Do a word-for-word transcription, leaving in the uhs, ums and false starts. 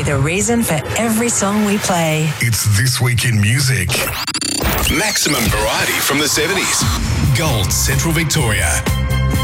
with a reason for every song we play. It's This Week in Music. Maximum variety from the seventies. Gold Central Victoria.